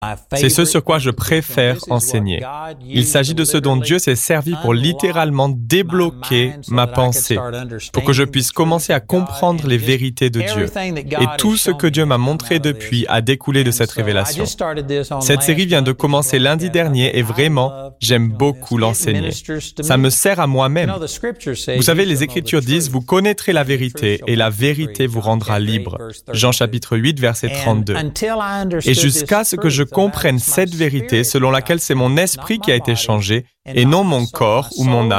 C'est ce sur quoi je préfère enseigner. Il s'agit de ce dont Dieu s'est servi pour littéralement débloquer ma pensée, pour que je puisse commencer à comprendre les vérités de Dieu. Et tout ce que Dieu m'a montré depuis a découlé de cette révélation. Cette série vient de commencer lundi dernier et vraiment, j'aime beaucoup l'enseigner. Ça me sert à moi-même. Vous savez, les Écritures disent, vous connaîtrez la vérité et la vérité vous rendra libre. Jean chapitre 8, verset 32. Et jusqu'à ce que je comprenne cette vérité selon laquelle c'est mon esprit qui a été changé et non mon corps ou mon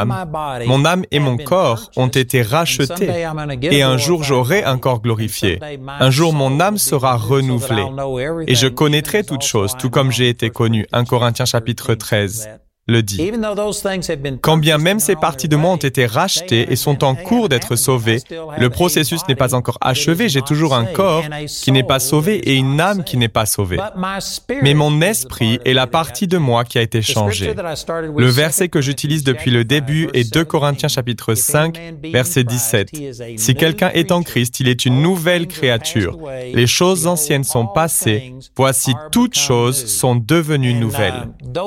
âme et mon corps ont été rachetés. Et un jour j'aurai un corps glorifié. Un jour mon âme sera renouvelée. Et je connaîtrai toutes choses, tout comme j'ai été connu. 1 Corinthiens chapitre 13. Le dit. Quand bien même ces parties de moi ont été rachetées et sont en cours d'être sauvées, le processus n'est pas encore achevé. J'ai toujours un corps qui n'est pas sauvé et une âme qui n'est pas sauvée. Mais mon esprit est la partie de moi qui a été changée. Le verset que j'utilise depuis le début est 2 Corinthiens chapitre 5, verset 17. Si quelqu'un est en Christ, il est une nouvelle créature. Les choses anciennes sont passées. Voici, toutes choses sont devenues nouvelles.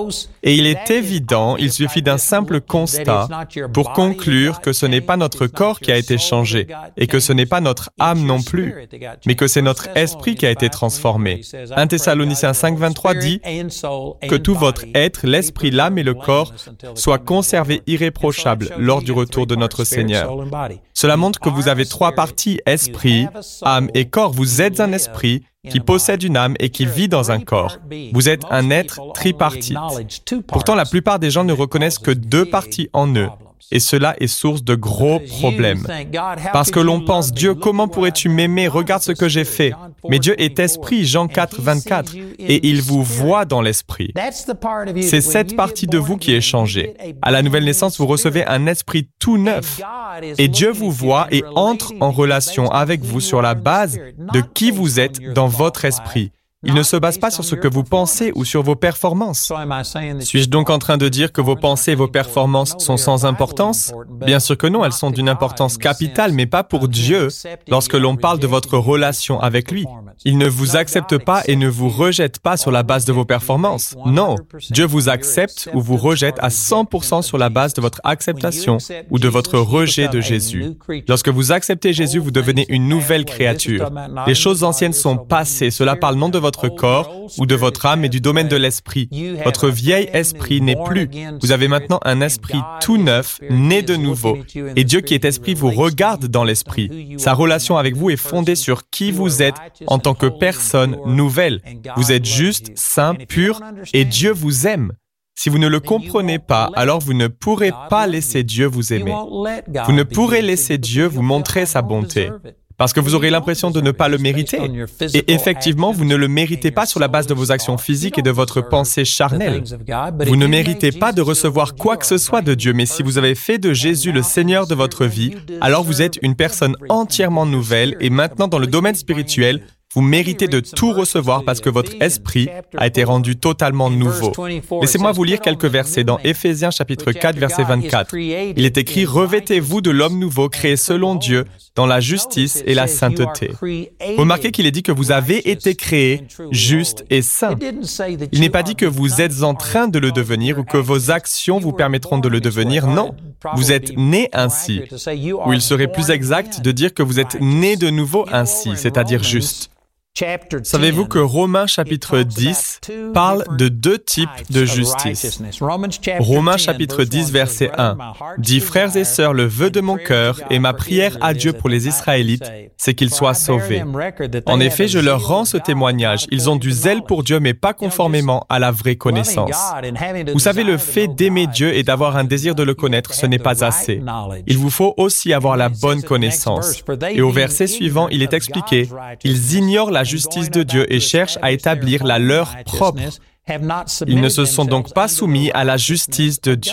Et il est évident, il suffit d'un simple constat pour conclure que ce n'est pas notre corps qui a été changé et que ce n'est pas notre âme non plus, mais que c'est notre esprit qui a été transformé. 1 Thessaloniciens 5, 23 dit que tout votre être, l'esprit, l'âme et le corps soient conservés irréprochables lors du retour de notre Seigneur. Cela montre que vous avez trois parties, esprit, âme et corps. Vous êtes un esprit qui possède une âme et qui vit dans un corps. Vous êtes un être tripartite. Pourtant, la plupart des gens ne reconnaissent que deux parties en eux. Et cela est source de gros problèmes. Parce que l'on pense, Dieu, comment pourrais-tu m'aimer? Regarde ce que j'ai fait. Mais Dieu est esprit, Jean 4, 24, et il vous voit dans l'esprit. C'est cette partie de vous qui est changée. À la nouvelle naissance, vous recevez un esprit tout neuf. Et Dieu vous voit et entre en relation avec vous sur la base de qui vous êtes dans votre esprit. Il ne se base pas sur ce que vous pensez ou sur vos performances. Suis-je donc en train de dire que vos pensées et vos performances sont sans importance? Bien sûr que non, elles sont d'une importance capitale, mais pas pour Dieu lorsque l'on parle de votre relation avec lui. Il ne vous accepte pas et ne vous rejette pas sur la base de vos performances. Non, Dieu vous accepte ou vous rejette à 100% sur la base de votre acceptation ou de votre rejet de Jésus. Lorsque vous acceptez Jésus, vous devenez une nouvelle créature. Les choses anciennes sont passées. Cela parle non de votre corps ou de votre âme, mais du domaine de l'esprit. Votre vieil esprit n'est plus. Vous avez maintenant un esprit tout neuf, né de nouveau. Et Dieu qui est esprit vous regarde dans l'esprit. Sa relation avec vous est fondée sur qui vous êtes en tant que personne nouvelle. Vous êtes juste, saint, pur, et Dieu vous aime. Si vous ne le comprenez pas, alors vous ne pourrez pas laisser Dieu vous aimer. Vous ne pourrez laisser Dieu vous montrer sa bonté. Parce que vous aurez l'impression de ne pas le mériter. Et effectivement, vous ne le méritez pas sur la base de vos actions physiques et de votre pensée charnelle. Vous ne méritez pas de recevoir quoi que ce soit de Dieu, mais si vous avez fait de Jésus le Seigneur de votre vie, alors vous êtes une personne entièrement nouvelle et maintenant dans le domaine spirituel, vous méritez de tout recevoir parce que votre esprit a été rendu totalement nouveau. Laissez-moi vous lire quelques versets dans Éphésiens chapitre 4, verset 24. Il est écrit « Revêtez-vous de l'homme nouveau créé selon Dieu dans la justice et la sainteté. » Remarquez qu'il est dit que vous avez été créés justes et saints. Il n'est pas dit que vous êtes en train de le devenir ou que vos actions vous permettront de le devenir. Non, vous êtes nés ainsi. Ou il serait plus exact de dire que vous êtes nés de nouveau ainsi, c'est-à-dire juste. Savez-vous que Romains chapitre 10 parle de deux types de justice? Romains chapitre 10 verset 1 dit « Frères et sœurs, le vœu de mon cœur et ma prière à Dieu pour les Israélites, c'est qu'ils soient sauvés. En effet, je leur rends ce témoignage. Ils ont du zèle pour Dieu, mais pas conformément à la vraie connaissance. » Vous savez, le fait d'aimer Dieu et d'avoir un désir de le connaître, ce n'est pas assez. Il vous faut aussi avoir la bonne connaissance. Et au verset suivant, il est expliqué « Ils ignorent la justice de Dieu et cherchent à établir la leur propre. Ils ne se sont donc pas soumis à la justice de Dieu. »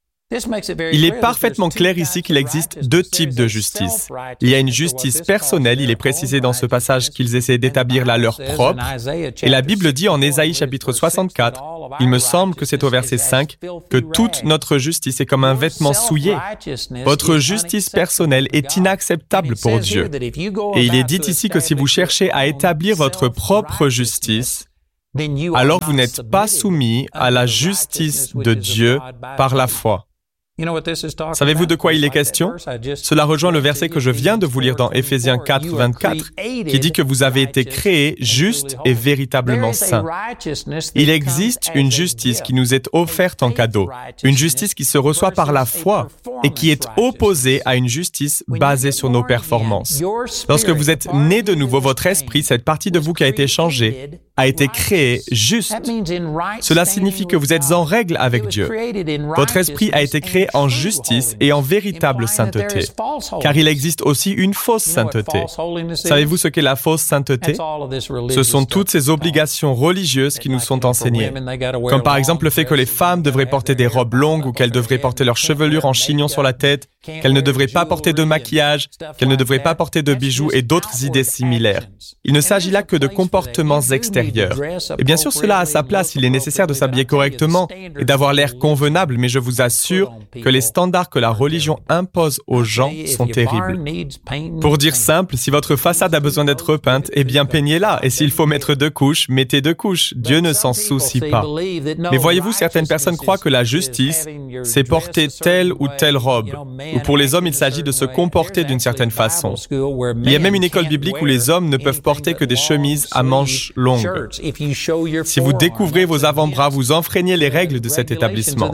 Il est parfaitement clair ici qu'il existe deux types de justice. Il y a une justice personnelle, il est précisé dans ce passage qu'ils essaient d'établir la leur propre. Et la Bible dit en Ésaïe chapitre 64, il me semble que c'est au verset 5, que toute notre justice est comme un vêtement souillé. Votre justice personnelle est inacceptable pour Dieu. Et il est dit ici que si vous cherchez à établir votre propre justice, alors vous n'êtes pas soumis à la justice de Dieu par la foi. Savez-vous de quoi il est question? Cela rejoint le verset que je viens de vous lire dans Éphésiens 4, 24, qui dit que vous avez été créés justes et véritablement saints. Il existe une justice qui nous est offerte en cadeau, une justice qui se reçoit par la foi et qui est opposée à une justice basée sur nos performances. Lorsque vous êtes né de nouveau, votre esprit, cette partie de vous qui a été changée, a été créée juste. Cela signifie que vous êtes en règle avec Dieu. Votre esprit a été créé en justice et en véritable sainteté, car il existe aussi une fausse sainteté. Savez-vous ce qu'est la fausse sainteté? Ce sont toutes ces obligations religieuses qui nous sont enseignées, comme par exemple le fait que les femmes devraient porter des robes longues ou qu'elles devraient porter leur chevelure en chignon sur la tête, qu'elles ne devraient pas porter de maquillage, qu'elles ne devraient pas porter de bijoux et d'autres idées similaires. Il ne s'agit là que de comportements extérieurs. Et bien sûr, cela a sa place, il est nécessaire de s'habiller correctement et d'avoir l'air convenable, mais je vous assure que les standards que la religion impose aux gens sont terribles. Pour dire simple, si votre façade a besoin d'être repeinte, eh bien peignez-la, et s'il faut mettre 2 couches, mettez 2 couches. Dieu ne s'en soucie pas. Mais voyez-vous, certaines personnes croient que la justice, c'est porter telle ou telle robe, ou pour les hommes, il s'agit de se comporter d'une certaine façon. Il y a même une école biblique où les hommes ne peuvent porter que des chemises à manches longues. Si vous découvrez vos avant-bras, vous enfreignez les règles de cet établissement.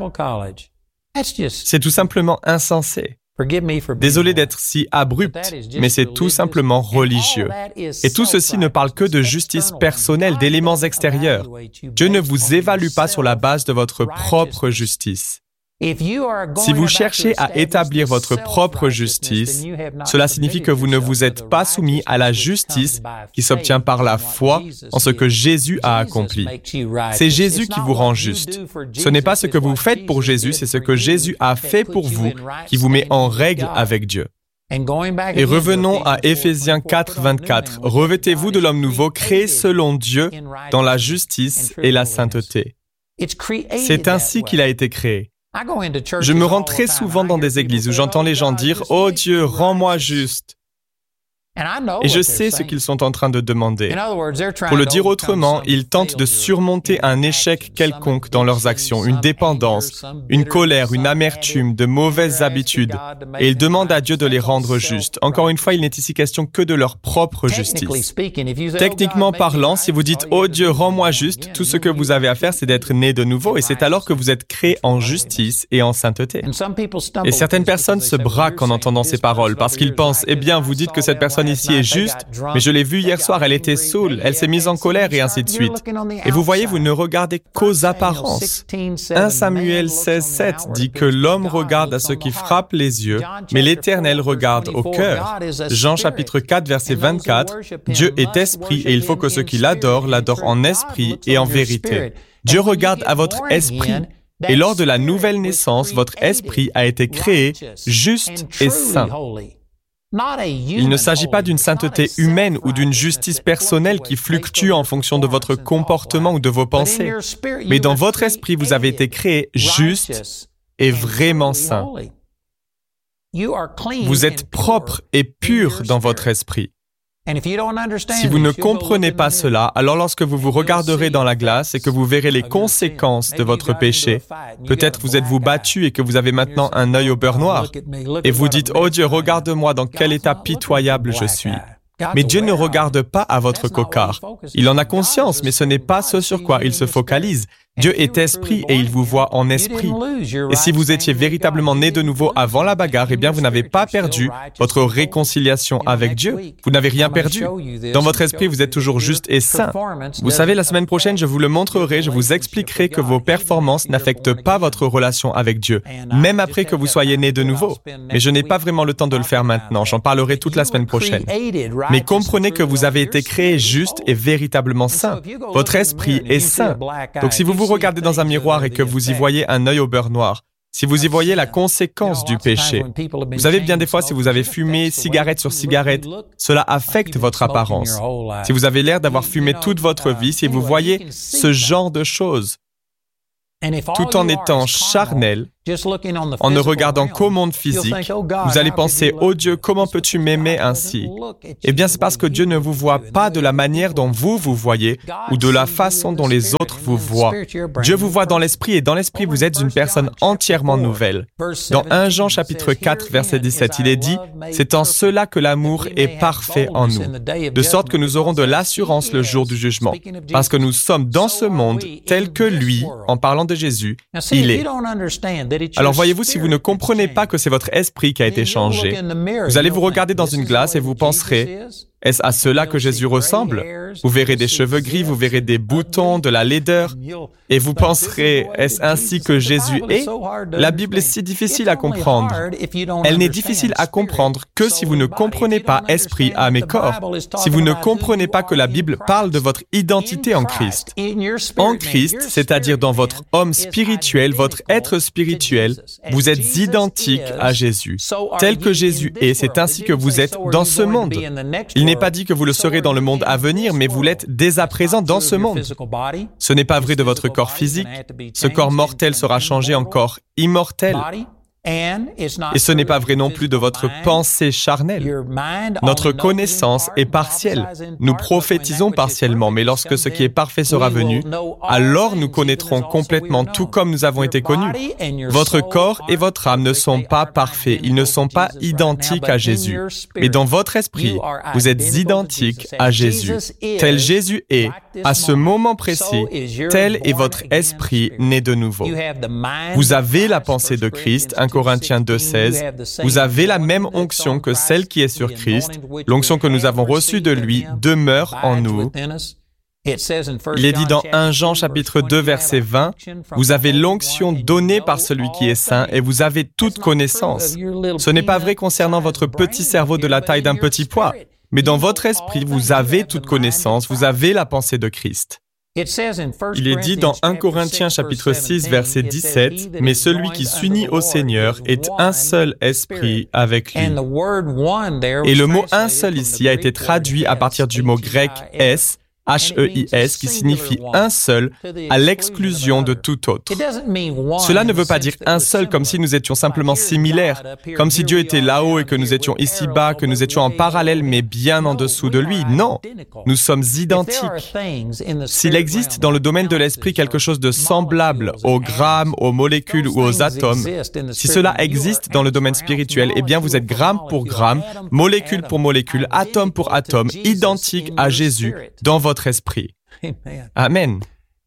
C'est tout simplement insensé. Désolé d'être si abrupt, mais c'est tout simplement religieux. Et tout ceci ne parle que de justice personnelle, d'éléments extérieurs. Dieu ne vous évalue pas sur la base de votre propre justice. Si vous cherchez à établir votre propre justice, cela signifie que vous ne vous êtes pas soumis à la justice qui s'obtient par la foi en ce que Jésus a accompli. C'est Jésus qui vous rend juste. Ce n'est pas ce que vous faites pour Jésus, c'est ce que Jésus a fait pour vous qui vous met en règle avec Dieu. Et revenons à Éphésiens 4, 24. Revêtez-vous de l'homme nouveau, créé selon Dieu dans la justice et la sainteté. C'est ainsi qu'il a été créé. Je me rends très souvent dans des églises où j'entends les gens dire « Oh Dieu, rends-moi juste ». Et je sais ce qu'ils sont en train de demander. Pour le dire autrement, ils tentent de surmonter un échec quelconque dans leurs actions, une dépendance, une colère, une amertume, de mauvaises habitudes, et ils demandent à Dieu de les rendre justes. Encore une fois, il n'est ici question que de leur propre justice. Techniquement parlant, si vous dites « Oh Dieu, rends-moi juste », tout ce que vous avez à faire, c'est d'être né de nouveau, et c'est alors que vous êtes créé en justice et en sainteté. Et certaines personnes se braquent en entendant ces paroles, parce qu'ils pensent « Eh bien, vous dites que cette personne ici est juste, mais je l'ai vue hier soir, elle était saoule, elle s'est mise en colère et ainsi de suite. » Et vous voyez, vous ne regardez qu'aux apparences. 1 Samuel 16, 7 dit que l'homme regarde à ce qui frappe les yeux, mais l'Éternel regarde au cœur. Jean chapitre 4, verset 24, Dieu est esprit et il faut que ceux qui l'adorent en esprit et en vérité. Dieu regarde à votre esprit. Et lors de la nouvelle naissance, votre esprit a été créé juste et saint. Il ne s'agit pas d'une sainteté humaine ou d'une justice personnelle qui fluctue en fonction de votre comportement ou de vos pensées. Mais dans votre esprit, vous avez été créé juste et vraiment saint. Vous êtes propre et pur dans votre esprit. Si vous ne comprenez pas cela, alors lorsque vous vous regarderez dans la glace et que vous verrez les conséquences de votre péché, peut-être vous êtes-vous battu et que vous avez maintenant un œil au beurre noir, et vous dites « Oh Dieu, regarde-moi dans quel état pitoyable je suis ». Mais Dieu ne regarde pas à votre cocard. Il en a conscience, mais ce n'est pas ce sur quoi il se focalise. Dieu est esprit et il vous voit en esprit. Et si vous étiez véritablement né de nouveau avant la bagarre, eh bien vous n'avez pas perdu votre réconciliation avec Dieu. Vous n'avez rien perdu. Dans votre esprit, vous êtes toujours juste et saint. Vous savez, la semaine prochaine, je vous le montrerai, je vous expliquerai que vos performances n'affectent pas votre relation avec Dieu, même après que vous soyez né de nouveau. Mais je n'ai pas vraiment le temps de le faire maintenant, j'en parlerai toute la semaine prochaine. Mais comprenez que vous avez été créé juste et véritablement saint. Votre esprit est saint. Donc si vous vous regardez dans un miroir et que vous y voyez un œil au beurre noir, si vous y voyez la conséquence du péché, vous savez bien des fois si vous avez fumé cigarette sur cigarette, cela affecte votre apparence. Si vous avez l'air d'avoir fumé toute votre vie, si vous voyez ce genre de choses, tout en étant charnel, En ne regardant qu'au monde physique, vous allez penser, « Oh Dieu, comment peux-tu m'aimer ainsi ?» Eh bien, c'est parce que Dieu ne vous voit pas de la manière dont vous voyez ou de la façon dont les autres vous voient. Dieu vous voit dans l'esprit et dans l'esprit, vous êtes une personne entièrement nouvelle. Dans 1 Jean chapitre 4, verset 17, il est dit, « C'est en cela que l'amour est parfait en nous, de sorte que nous aurons de l'assurance le jour du jugement, parce que nous sommes dans ce monde tel que lui, en parlant de Jésus, il est. » Alors voyez-vous, si vous ne comprenez pas que c'est votre esprit qui a été changé, vous allez vous regarder dans une glace et vous penserez, est-ce à cela que Jésus ressemble? Vous verrez des cheveux gris, vous verrez des boutons, de la laideur, et vous penserez, est-ce ainsi que Jésus est? La Bible est si difficile à comprendre. Elle n'est difficile à comprendre que si vous ne comprenez pas esprit, âme et corps, si vous ne comprenez pas que la Bible parle de votre identité en Christ. En Christ, c'est-à-dire dans votre homme spirituel, votre être spirituel, vous êtes identique à Jésus. Tel que Jésus est, c'est ainsi que vous êtes dans ce monde. Il n'est pas dit que vous le serez dans le monde à venir, mais vous l'êtes dès à présent dans ce monde. Ce n'est pas vrai de votre corps physique. Ce corps mortel sera changé en corps immortel. Et ce n'est pas vrai non plus de votre pensée charnelle. Notre connaissance est partielle. Nous prophétisons partiellement, mais lorsque ce qui est parfait sera venu, alors nous connaîtrons complètement tout comme nous avons été connus. Votre corps et votre âme ne sont pas parfaits, ils ne sont pas identiques à Jésus. Mais dans votre esprit, vous êtes identiques à Jésus. Tel Jésus est, à ce moment précis, tel est votre esprit né de nouveau. Vous avez la pensée de Christ, 1 Corinthiens 2,16, vous avez la même onction que celle qui est sur Christ, l'onction que nous avons reçue de lui demeure en nous. Il est dit dans 1 Jean chapitre 2 verset 20, vous avez l'onction donnée par celui qui est saint et vous avez toute connaissance. Ce n'est pas vrai concernant votre petit cerveau de la taille d'un petit pois, mais dans votre esprit, vous avez toute connaissance, vous avez la pensée de Christ. Il est dit dans 1 Corinthiens chapitre 6 verset 17, « Mais celui qui s'unit au Seigneur est un seul esprit avec lui. » Et le mot « un seul » ici a été traduit à partir du mot grec « es », H-E-I-S, qui signifie un seul, à l'exclusion de tout autre. Cela ne veut pas dire un seul comme si nous étions simplement similaires, comme si Dieu était là-haut et que nous étions ici-bas, que nous étions en parallèle mais bien en dessous de lui. Non, nous sommes identiques. S'il existe dans le domaine de l'esprit quelque chose de semblable aux grammes, aux molécules ou aux atomes, si cela existe dans le domaine spirituel, eh bien vous êtes gramme pour gramme, molécule pour molécule, atome pour atome, identique à Jésus dans votre esprit. Amen.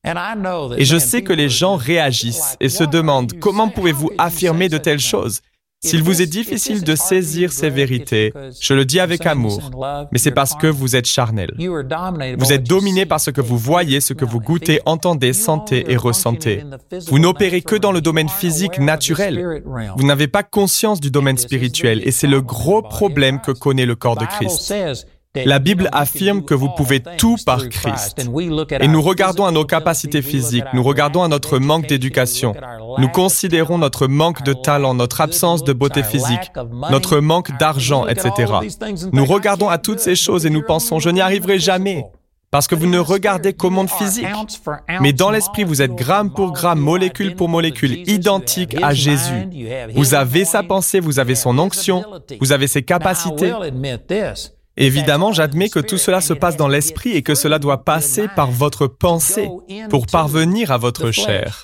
Et je sais que les gens réagissent et se demandent comment pouvez-vous affirmer de telles choses? S'il vous est difficile de saisir ces vérités, je le dis avec amour, mais c'est parce que vous êtes charnel. Vous êtes dominé par ce que vous voyez, ce que vous goûtez, entendez, sentez et ressentez. Vous n'opérez que dans le domaine physique naturel. Vous n'avez pas conscience du domaine spirituel et c'est le gros problème que connaît le corps de Christ. La Bible affirme que vous pouvez tout par Christ. Et nous regardons à nos capacités physiques, nous regardons à notre manque d'éducation, nous considérons notre manque de talent, notre absence de beauté physique, notre manque d'argent, etc. Nous regardons à toutes ces choses et nous pensons, je n'y arriverai jamais, parce que vous ne regardez qu'au monde physique. Mais dans l'esprit, vous êtes gramme pour gramme, molécule pour molécule, identique à Jésus. Vous avez sa pensée, vous avez son onction, vous avez ses capacités. Évidemment, j'admets que tout cela se passe dans l'esprit et que cela doit passer par votre pensée pour parvenir à votre chair.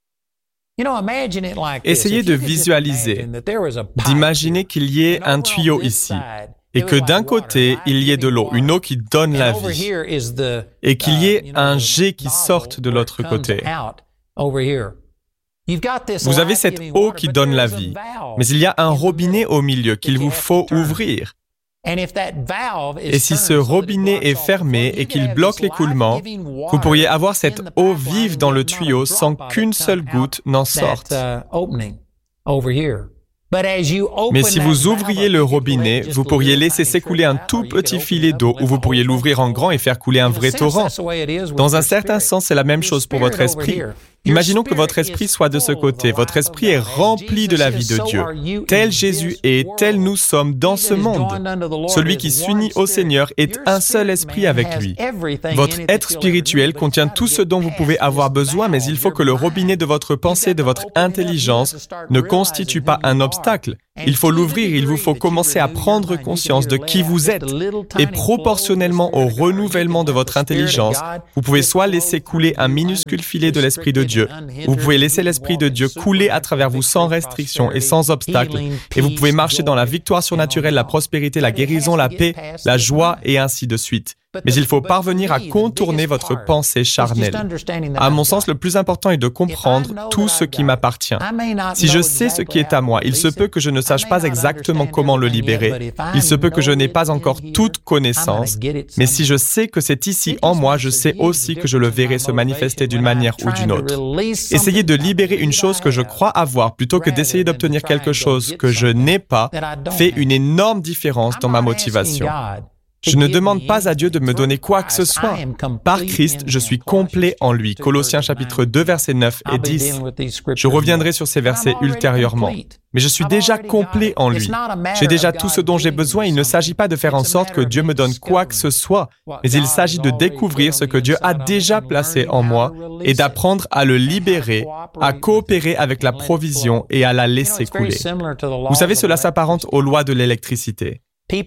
Essayez de visualiser, d'imaginer qu'il y ait un tuyau ici et que d'un côté, il y ait de l'eau, une eau qui donne la vie, et qu'il y ait un jet qui sorte de l'autre côté. Vous avez cette eau qui donne la vie, mais il y a un robinet au milieu qu'il vous faut ouvrir. Et si ce robinet est fermé et qu'il bloque l'écoulement, vous pourriez avoir cette eau vive dans le tuyau sans qu'une seule goutte n'en sorte. Mais si vous ouvriez le robinet, vous pourriez laisser s'écouler un tout petit filet d'eau ou vous pourriez l'ouvrir en grand et faire couler un vrai torrent. Dans un certain sens, c'est la même chose pour votre esprit. Imaginons que votre esprit soit de ce côté. Votre esprit est rempli de la vie de Dieu. Tel Jésus est, tel nous sommes dans ce monde. Celui qui s'unit au Seigneur est un seul esprit avec lui. Votre être spirituel contient tout ce dont vous pouvez avoir besoin, mais il faut que le robinet de votre pensée, de votre intelligence, ne constitue pas un obstacle. Il faut l'ouvrir, il vous faut commencer à prendre conscience de qui vous êtes. Et proportionnellement au renouvellement de votre intelligence, vous pouvez soit laisser couler un minuscule filet de l'Esprit de Dieu, ou vous pouvez laisser l'Esprit de Dieu couler à travers vous sans restriction et sans obstacle, et vous pouvez marcher dans la victoire surnaturelle, la prospérité, la guérison, la paix, la joie, et ainsi de suite. Mais il faut parvenir à contourner votre pensée charnelle. À mon sens, le plus important est de comprendre tout ce qui m'appartient. Si je sais ce qui est à moi, il se peut que je ne sache pas exactement comment le libérer. Il se peut que je n'ai pas encore toute connaissance. Mais si je sais que c'est ici en moi, je sais aussi que je le verrai se manifester d'une manière ou d'une autre. Essayez de libérer une chose que je crois avoir plutôt que d'essayer d'obtenir quelque chose que je n'ai pas fait une énorme différence dans ma motivation. Je ne demande pas à Dieu de me donner quoi que ce soit. Par Christ, je suis complet en lui. Colossiens chapitre 2, versets 9 et 10. Je reviendrai sur ces versets ultérieurement. Mais je suis déjà complet en lui. J'ai déjà tout ce dont j'ai besoin. Il ne s'agit pas de faire en sorte que Dieu me donne quoi que ce soit, mais il s'agit de découvrir ce que Dieu a déjà placé en moi et d'apprendre à le libérer, à coopérer avec la provision et à la laisser couler. Vous savez, cela s'apparente aux lois de l'électricité.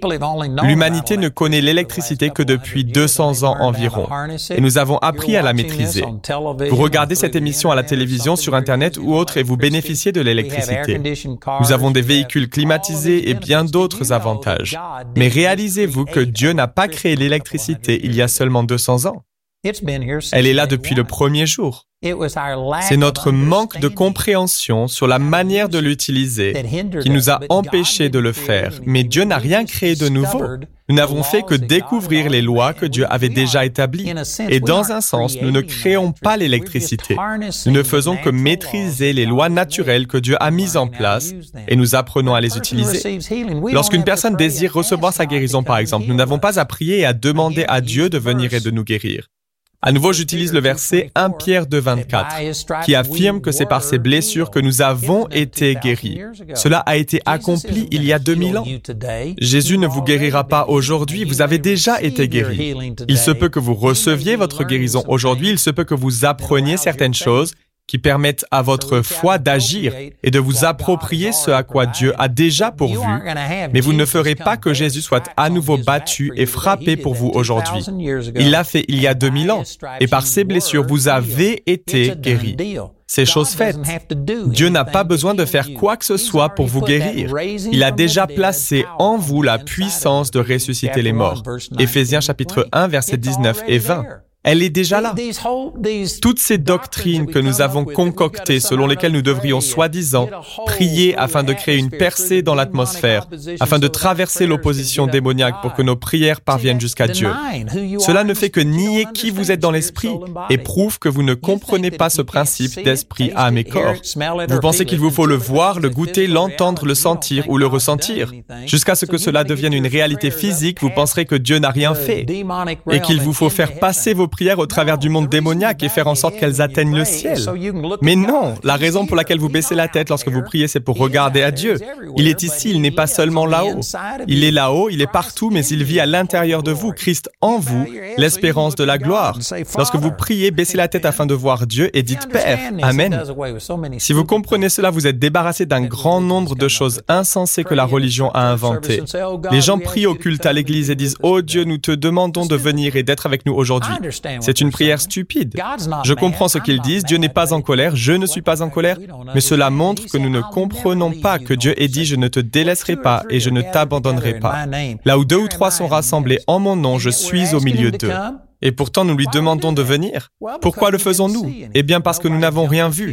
L'humanité ne connaît l'électricité que depuis 200 ans environ, et nous avons appris à la maîtriser. Vous regardez cette émission à la télévision, sur Internet ou autre, et vous bénéficiez de l'électricité. Nous avons des véhicules climatisés et bien d'autres avantages. Mais réalisez-vous que Dieu n'a pas créé l'électricité il y a seulement 200 ans. Elle est là depuis le premier jour. C'est notre manque de compréhension sur la manière de l'utiliser qui nous a empêchés de le faire. Mais Dieu n'a rien créé de nouveau. Nous n'avons fait que découvrir les lois que Dieu avait déjà établies. Et dans un sens, nous ne créons pas l'électricité. Nous ne faisons que maîtriser les lois naturelles que Dieu a mises en place et nous apprenons à les utiliser. Lorsqu'une personne désire recevoir sa guérison, par exemple, nous n'avons pas à prier et à demander à Dieu de venir et de nous guérir. À nouveau, j'utilise le verset 1 Pierre 2, 24, qui affirme que c'est par ces blessures que nous avons été guéris. Cela a été accompli il y a 2000 ans. Jésus ne vous guérira pas aujourd'hui, vous avez déjà été guéris. Il se peut que vous receviez votre guérison aujourd'hui, il se peut que vous appreniez certaines choses qui permettent à votre foi d'agir et de vous approprier ce à quoi Dieu a déjà pourvu, mais vous ne ferez pas que Jésus soit à nouveau battu et frappé pour vous aujourd'hui. Il l'a fait il y a 2000 ans, et par ses blessures, vous avez été guéris. C'est chose faite. Dieu n'a pas besoin de faire quoi que ce soit pour vous guérir. Il a déjà placé en vous la puissance de ressusciter les morts. Éphésiens chapitre 1, versets 19 et 20. Elle est déjà là. Toutes ces doctrines que nous avons concoctées, selon lesquelles nous devrions soi-disant prier afin de créer une percée dans l'atmosphère, afin de traverser l'opposition démoniaque pour que nos prières parviennent jusqu'à Dieu. Cela ne fait que nier qui vous êtes dans l'esprit et prouve que vous ne comprenez pas ce principe d'esprit, âme et corps. Vous pensez qu'il vous faut le voir, le goûter, l'entendre, le sentir ou le ressentir. Jusqu'à ce que cela devienne une réalité physique, vous penserez que Dieu n'a rien fait et qu'il vous faut faire passer vos prières au travers du monde démoniaque et faire en sorte qu'elles atteignent le ciel. Mais non, la raison pour laquelle vous baissez la tête lorsque vous priez, c'est pour regarder à Dieu. Il est ici, il n'est pas seulement là-haut. Il est là-haut, il est partout, mais il vit à l'intérieur de vous, Christ en vous, l'espérance de la gloire. Lorsque vous priez, baissez la tête afin de voir Dieu et dites Père. Amen. Si vous comprenez cela, vous êtes débarrassé d'un grand nombre de choses insensées que la religion a inventées. Les gens prient au culte à l'église et disent « Oh Dieu, nous te demandons de venir et d'être avec nous aujourd'hui. » C'est une prière stupide. Je comprends ce qu'ils disent, Dieu n'est pas en colère, je ne suis pas en colère, mais cela montre que nous ne comprenons pas que Dieu ait dit « Je ne te délaisserai pas et je ne t'abandonnerai pas. » Là où 2 ou 3 sont rassemblés en mon nom, je suis au milieu d'eux. Et pourtant, nous lui demandons de venir. Pourquoi le faisons-nous? Eh bien, parce que nous n'avons rien vu.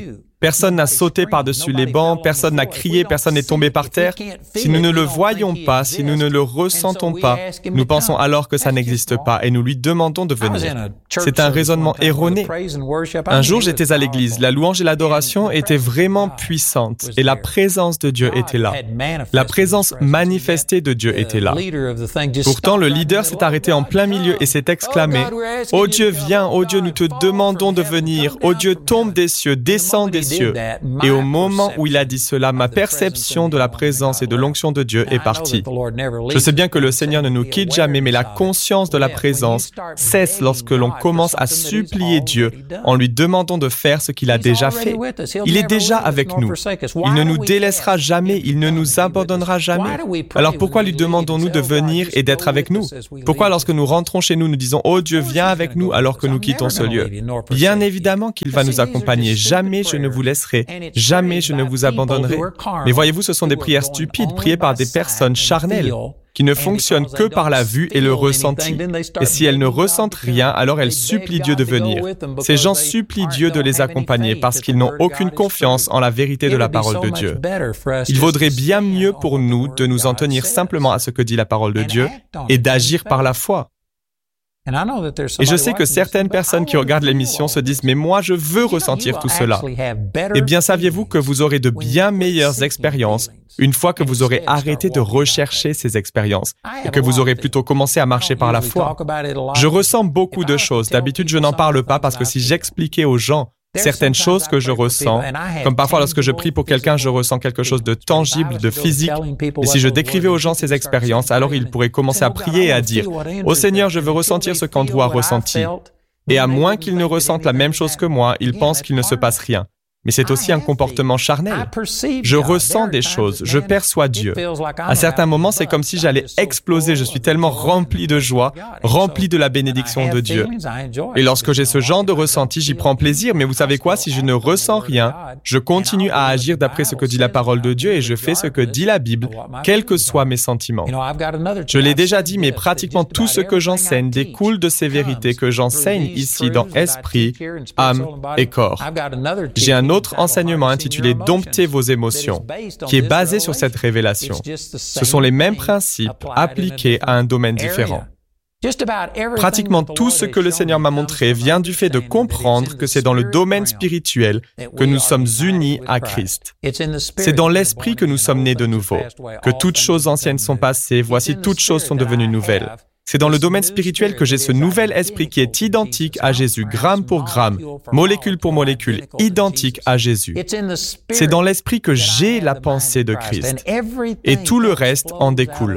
Personne n'a sauté par-dessus les bancs, personne n'a crié, personne n'est tombé par terre. Si nous ne le voyons pas, si nous ne le ressentons pas, nous pensons alors que ça n'existe pas et nous lui demandons de venir. C'est un raisonnement erroné. Un jour, j'étais à l'église. La louange et l'adoration étaient vraiment puissantes et la présence de Dieu était là. La présence manifestée de Dieu était là. Pourtant, le leader s'est arrêté en plein milieu et s'est exclamé « Oh Dieu, viens, oh Dieu, nous te demandons de venir. Oh Dieu, tombe des cieux, descend des cieux. » Et au moment où il a dit cela, ma perception de la présence et de l'onction de Dieu est partie. Je sais bien que le Seigneur ne nous quitte jamais, mais la conscience de la présence cesse lorsque l'on commence à supplier Dieu en lui demandant de faire ce qu'il a déjà fait. Il est déjà avec nous. Il ne nous délaissera jamais, il ne nous abandonnera jamais. Alors pourquoi lui demandons-nous de venir et d'être avec nous? Pourquoi lorsque nous rentrons chez nous, nous disons « Oh Dieu, viens avec nous » alors que nous quittons ce lieu? Bien évidemment qu'il va nous accompagner. Jamais je ne vous laisserai, jamais je ne vous abandonnerai. Mais voyez-vous, ce sont des prières stupides priées par des personnes charnelles qui ne fonctionnent que par la vue et le ressenti. Et si elles ne ressentent rien, alors elles supplient Dieu de venir. Ces gens supplient Dieu de les accompagner parce qu'ils n'ont aucune confiance en la vérité de la parole de Dieu. Il vaudrait bien mieux pour nous de nous en tenir simplement à ce que dit la parole de Dieu et d'agir par la foi. Et je sais que certaines personnes qui regardent l'émission se disent « Mais moi, je veux ressentir tout cela. » Eh bien, saviez-vous que vous aurez de bien meilleures expériences une fois que vous aurez arrêté de rechercher ces expériences et que vous aurez plutôt commencé à marcher par la foi? Je ressens beaucoup de choses. D'habitude, je n'en parle pas parce que si j'expliquais aux gens certaines choses que je ressens, comme parfois lorsque je prie pour quelqu'un, je ressens quelque chose de tangible, de physique. Et si je décrivais aux gens ces expériences, alors ils pourraient commencer à prier et à dire « Ô Seigneur, je veux ressentir ce qu'Andrew a ressenti. » Et à moins qu'ils ne ressentent la même chose que moi, ils pensent qu'il ne se passe rien. Mais c'est aussi un comportement charnel. Je ressens des choses, je perçois Dieu. À certains moments, c'est comme si j'allais exploser. Je suis tellement rempli de joie, rempli de la bénédiction de Dieu. Et lorsque j'ai ce genre de ressenti, j'y prends plaisir. Mais vous savez quoi? Si je ne ressens rien, je continue à agir d'après ce que dit la parole de Dieu et je fais ce que dit la Bible, quels que soient mes sentiments. Je l'ai déjà dit, mais pratiquement tout ce que j'enseigne découle de ces vérités que j'enseigne ici dans esprit, âme et corps. J'ai un autre enseignement intitulé « Dompter vos émotions » qui est basé sur cette révélation. Ce sont les mêmes principes appliqués à un domaine différent. Pratiquement tout ce que le Seigneur m'a montré vient du fait de comprendre que c'est dans le domaine spirituel que nous sommes unis à Christ. C'est dans l'esprit que nous sommes nés de nouveau, que toutes choses anciennes sont passées, voici toutes choses sont devenues nouvelles. C'est dans le domaine spirituel que j'ai ce nouvel esprit qui est identique à Jésus, gramme pour gramme, molécule pour molécule, identique à Jésus. C'est dans l'esprit que j'ai la pensée de Christ. Et tout le reste en découle.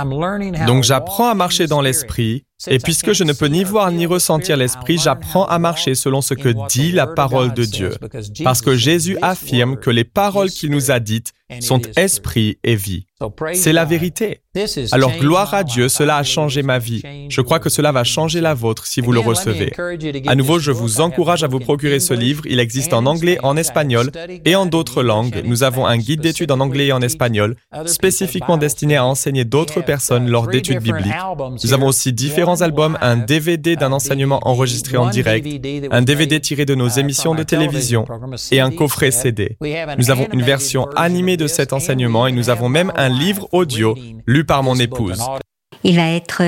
Donc j'apprends à marcher dans l'esprit, et puisque je ne peux ni voir ni ressentir l'esprit, j'apprends à marcher selon ce que dit la parole de Dieu. Parce que Jésus affirme que les paroles qu'il nous a dites sont esprit et vie. C'est la vérité. Alors gloire à Dieu, cela a changé ma vie. Je crois que cela va changer la vôtre si vous le recevez. À nouveau, je vous encourage à vous procurer ce livre. Il existe en anglais, en espagnol et en d'autres langues. Nous avons un guide d'études en anglais et en espagnol, spécifiquement destiné à enseigner d'autres personnes lors d'études bibliques. Nous avons aussi différents albums, un DVD d'un enseignement enregistré en direct, un DVD tiré de nos émissions de télévision et un coffret CD. Nous avons une version animée de cet enseignement et nous avons même un livre audio lu par mon épouse. Il va être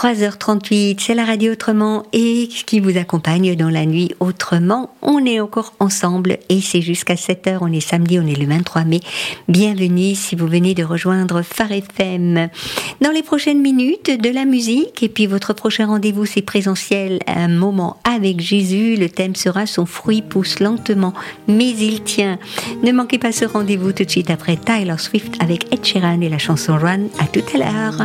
3h38, c'est la radio Autrement et qui vous accompagne dans la nuit Autrement. On est encore ensemble et c'est jusqu'à 7h, on est samedi, on est le 23 mai. Bienvenue si vous venez de rejoindre Phare FM. Dans les prochaines minutes, de la musique et puis votre prochain rendez-vous, c'est présentiel, un moment avec Jésus. Le thème sera « Son fruit pousse lentement, mais il tient ». Ne manquez pas ce rendez-vous tout de suite après Taylor Swift avec Ed Sheeran et la chanson Run. À tout à l'heure.